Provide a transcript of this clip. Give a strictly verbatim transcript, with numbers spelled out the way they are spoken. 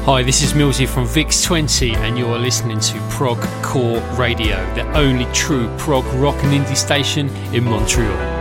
Hi, this is Millsy from Vix twenty and you're listening to Prog Core Radio, the only true prog rock and indie station in Montreal.